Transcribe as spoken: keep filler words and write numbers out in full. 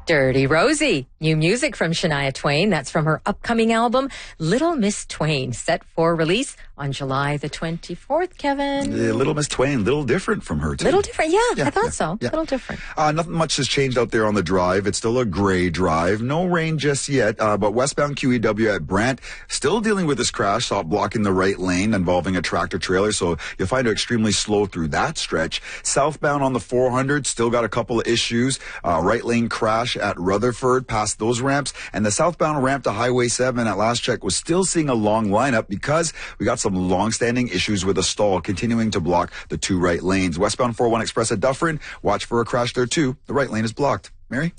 Dirty Rosie, new music from Shania Twain. That's from her upcoming album, Little Miss Twain, set for release on July the twenty-fourth, Kevin. Uh, Little Miss Twain, little different from her, too. Little different, yeah, yeah I thought yeah, so. Yeah. Little different. Uh, nothing much has changed out there on the drive. It's still a gray drive. No rain just yet, uh, but westbound Q E W at Brant, still dealing with this crash, stop blocking the right lane involving a tractor trailer, so you'll find it extremely slow through that stretch. Southbound on the four hundred, still got a couple of issues. Uh, right lane crash at Rutherford, past those ramps, and the southbound ramp to Highway seven at last check was still seeing a long lineup because we got some long-standing issues with a stall continuing to block the two right lanes. Westbound four oh one Express at Dufferin, watch for a crash there too. The right lane is blocked. Mary?